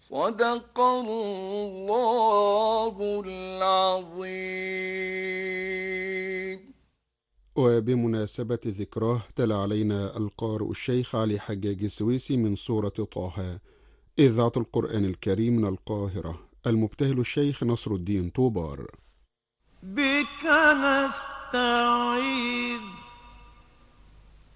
صدق الله العظيم. وبمناسبة ذكراه تلا علينا القارئ الشيخ علي حجاج السويسي من سورة طه، إذاعة القرآن الكريم من القاهرة، المبتهل الشيخ نصر الدين طوبار. بك نستعيذ